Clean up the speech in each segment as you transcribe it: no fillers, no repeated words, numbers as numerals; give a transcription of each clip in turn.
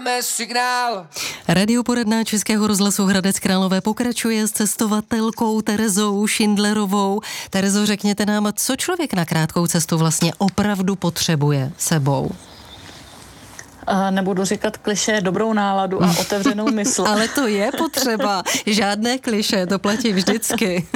máme signál. Radioporadna Českého rozhlasu Hradec Králové pokračuje s cestovatelkou Terezou Šindlerovou. Terezo, řekněte nám, co člověk na krátkou cestu vlastně opravdu potřebuje sebou? Nebudu říkat klišé, dobrou náladu a otevřenou mysl. Ale to je potřeba. Žádné klišé, to platí vždycky.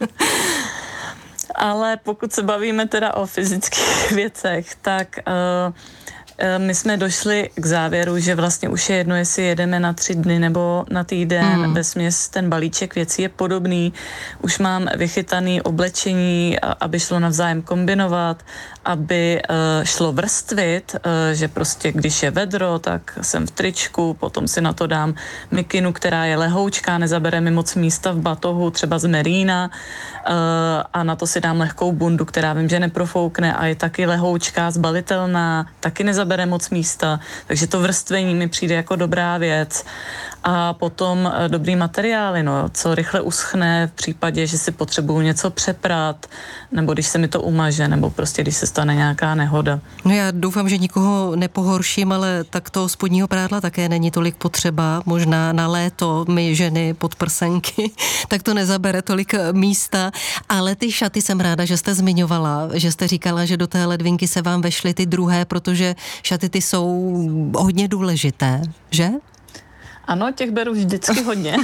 Ale pokud se bavíme teda o fyzických věcech, tak my jsme došli k závěru, že vlastně už je jedno, jestli jedeme na 3 dny nebo na týden. Vesměs ten balíček věcí je podobný. Už mám vychytaný oblečení, aby šlo navzájem kombinovat, aby šlo vrstvit, že prostě když je vedro, tak jsem v tričku, potom si na to dám mikinu, která je lehoučká, nezabere mi moc místa v batohu, třeba z merína, a na to si dám lehkou bundu, která vím, že neprofoukne a je taky lehoučká, zbalitelná, taky nezabere moc místa, takže to vrstvení mi přijde jako dobrá věc. A potom dobrý materiály, co rychle uschne v případě, že si potřebuju něco přeprat, nebo když se mi to umaže, nebo prostě když se stane nějaká nehoda. No já doufám, že nikoho nepohorším, ale tak toho spodního prádla také není tolik potřeba. Možná na léto my ženy pod prsenky, tak to nezabere tolik místa. Ale ty šaty jsem ráda, že jste zmiňovala, že jste říkala, že do té ledvinky se vám vešly ty druhé, protože šaty ty jsou hodně důležité, že? Ano, těch beru vždycky hodně.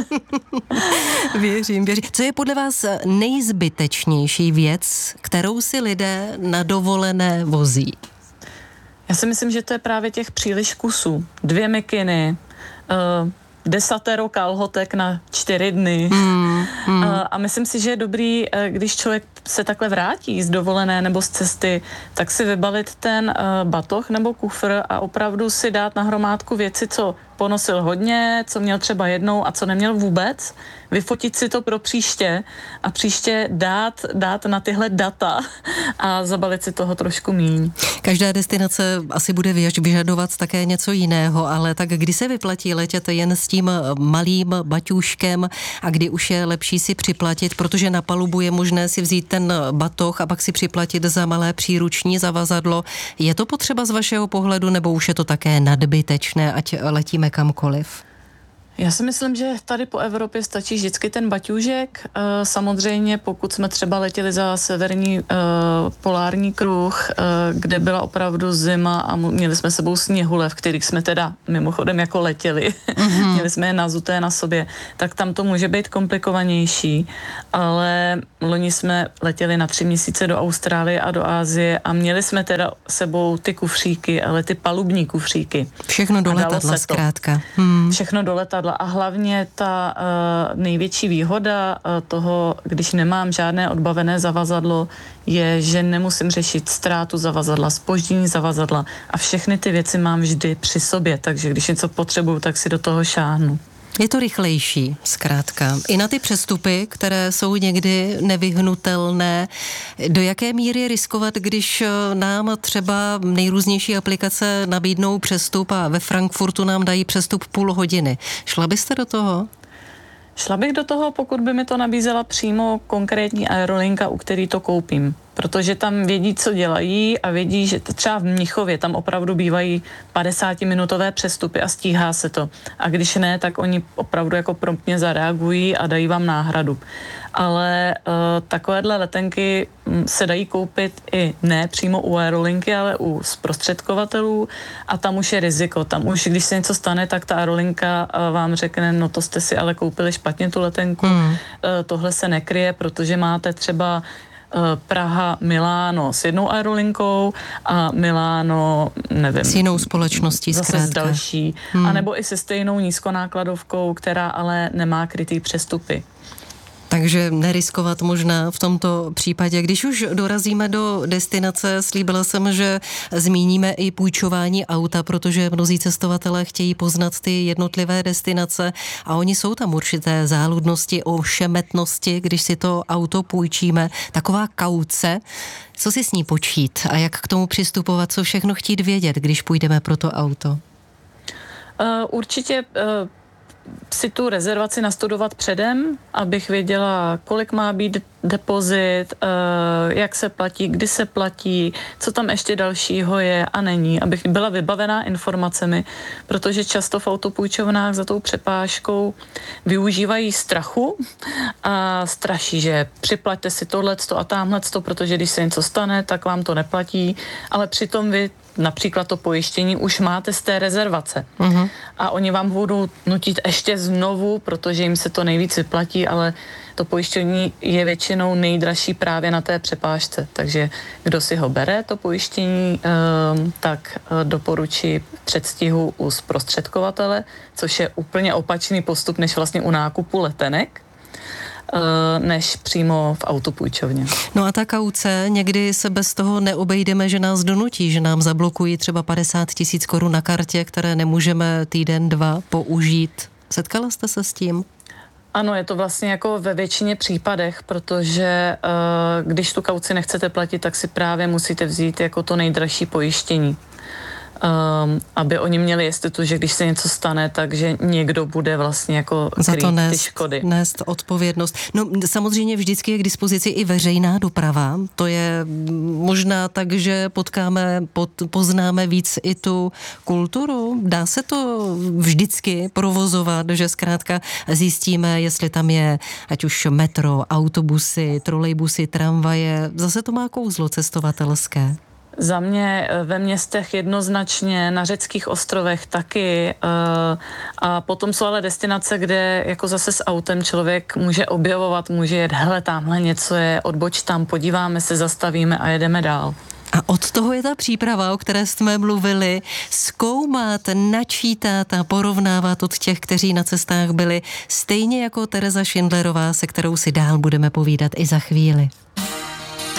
Věřím. Co je podle vás nejzbytečnější věc, kterou si lidé na dovolené vozí? Já si myslím, že to je právě těch příliš kusů. 2 mikiny, 10 kalhotek na 4 dny. A myslím si, že je dobrý, když člověk se takhle vrátí z dovolené nebo z cesty, tak si vybalit ten batoh nebo kufr a opravdu si dát na hromádku věci, co ponosil hodně, co měl třeba jednou a co neměl vůbec, vyfotit si to pro příště a příště dát na tyhle data a zabalit si toho trošku míň. Každá destinace asi bude vyžadovat také něco jiného, ale tak kdy se vyplatí letět jen s tím malým baťůškem a kdy už je lepší si připlatit, protože na palubu je možné si vzít ten batoh a pak si připlatit za malé příruční zavazadlo. Je to potřeba z vašeho pohledu, nebo už je to také nadbytečné, ať letíme kamkoliv? Já si myslím, že tady po Evropě stačí vždycky ten baťůžek. Samozřejmě pokud jsme třeba letěli za severní polární kruh, kde byla opravdu zima a měli jsme sebou sněhule, v kterých jsme teda mimochodem jako letěli, měli jsme je nazuté na sobě, tak tam to může být komplikovanější, ale loni jsme letěli na 3 měsíce do Austrálie a do Asie a měli jsme teda sebou ty kufříky, ale ty palubní kufříky. Všechno do letadla zkrátka. Všechno do letadla. A hlavně ta největší výhoda toho, když nemám žádné odbavené zavazadlo, je, že nemusím řešit ztrátu zavazadla, zpoždění zavazadla a všechny ty věci mám vždy při sobě, takže když něco potřebuju, tak si do toho šáhnu. Je to rychlejší, zkrátka. I na ty přestupy, které jsou někdy nevyhnutelné, do jaké míry riskovat, když nám třeba nejrůznější aplikace nabídnou přestup a ve Frankfurtu nám dají přestup 0,5 hodiny. Šla byste do toho? Šla bych do toho, pokud by mi to nabízela přímo konkrétní aerolinka, u který to koupím. Protože tam vědí, co dělají a vědí, že třeba v Mnichově tam opravdu bývají 50-minutové přestupy a stíhá se to. A když ne, tak oni opravdu jako promptně zareagují a dají vám náhradu. Ale takovéhle letenky se dají koupit i ne přímo u aerolinky, ale u zprostředkovatelů a tam už je riziko. Tam už, když se něco stane, tak ta aerolinka vám řekne, no to jste si ale koupili špatně tu letenku, tohle se nekryje, protože máte třeba Praha, Miláno s jednou aerolinkou a Miláno, nevím. S jinou společností zase zkrátka. S další. A nebo i se stejnou nízkonákladovkou, která ale nemá krytý přestupy. Takže neriskovat možná v tomto případě. Když už dorazíme do destinace, slíbila jsem, že zmíníme i půjčování auta, protože mnozí cestovatelé chtějí poznat ty jednotlivé destinace a oni jsou tam určité záludnosti, ošemetnosti, když si to auto půjčíme. Taková kauce, co si s ní počít a jak k tomu přistupovat, co všechno chtít vědět, když půjdeme pro to auto? Určitě si tu rezervaci nastudovat předem, abych věděla, kolik má být depozit, jak se platí, kdy se platí, co tam ještě dalšího je a není, abych byla vybavená informacemi, protože často v autopůjčovnách za tou přepážkou využívají strachu a straší, že připlaťte si tohleto a támhleto, protože když se něco stane, tak vám to neplatí, ale přitom vy například to pojištění už máte z té rezervace. A oni vám budou nutit ještě znovu, protože jim se to nejvíc vyplatí, ale to pojištění je většinou nejdražší právě na té přepážce. Takže kdo si ho bere, to pojištění, tak doporučí předstihu u zprostředkovatele, což je úplně opačný postup, než vlastně u nákupu letenek, než přímo v autopůjčovně. No a ta kauce, někdy se bez toho neobejdeme, že nás donutí, že nám zablokují třeba 50 000 korun na kartě, které nemůžeme týden, 2 použít. Setkala jste se s tím? Ano, je to vlastně jako ve většině případech, protože když tu kauci nechcete platit, tak si právě musíte vzít jako to nejdražší pojištění. Aby oni měli jistotu, že když se něco stane, takže někdo bude vlastně jako krýt ty škody. Nést odpovědnost. No samozřejmě vždycky je k dispozici i veřejná doprava. To je možná tak, že poznáme víc i tu kulturu. Dá se to vždycky provozovat, že zkrátka zjistíme, jestli tam je ať už metro, autobusy, trolejbusy, tramvaje. Zase to má kouzlo cestovatelské. Za mě ve městech jednoznačně, na řeckých ostrovech taky a potom jsou ale destinace, kde jako zase s autem člověk může objevovat, může jet, hele, tamhle něco je, odboč tam, podíváme se, zastavíme a jedeme dál. A od toho je ta příprava, o které jsme mluvili, zkoumat, načítat a porovnávat od těch, kteří na cestách byli, stejně jako Tereza Šindlerová, se kterou si dál budeme povídat i za chvíli.